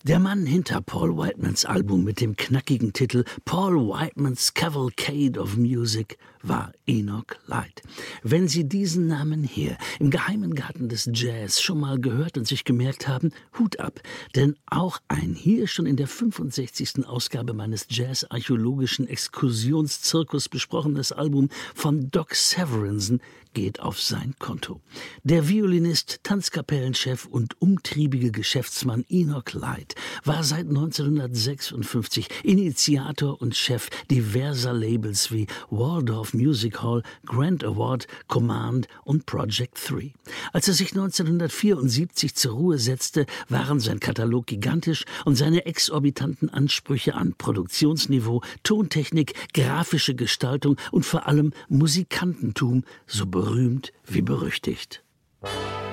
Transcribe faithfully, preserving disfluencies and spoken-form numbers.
Der Mann hinter Paul Whitemans Album mit dem knackigen Titel Paul Whitemans Cavalcade of Music war Enoch Light. Wenn Sie diesen Namen hier im geheimen Garten des Jazz schon mal gehört und sich gemerkt haben, Hut ab, denn auch ein hier schon in der fünfundsechzigsten Ausgabe meines Jazz-archäologischen Exkursionszirkus besprochenes Album von Doc Severinsen geht auf sein Konto. Der Violinist, Tanzkapellenchef und umtriebige Geschäftsmann Enoch Light war seit neunzehnhundertsechsundfünfzig Initiator und Chef diverser Labels wie Waldorf Music Hall, Grand Award, Command und Project drei. Als er sich neunzehnhundertvierundsiebzig zur Ruhe setzte, waren sein Katalog gigantisch und seine exorbitanten Ansprüche an Produktionsniveau, Tontechnik, grafische Gestaltung und vor allem Musikantentum so berühmt wie berüchtigt.